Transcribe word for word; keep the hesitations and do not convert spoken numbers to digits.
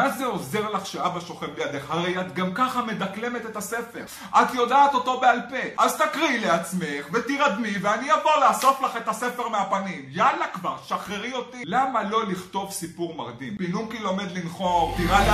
מה זה עוזר לך שאבא שוכב לידך? הרי את גם ככה מדקלמת את הספר. את יודעת אותו בעל פה. אז תקריאי לעצמך ותירדמי ואני אבוא לאסוף לך את הספר מהפנים. יאללה כבר, שחררי אותי. למה לא לכתוב סיפור מרדים? פינוקי לומד לנחור, טירה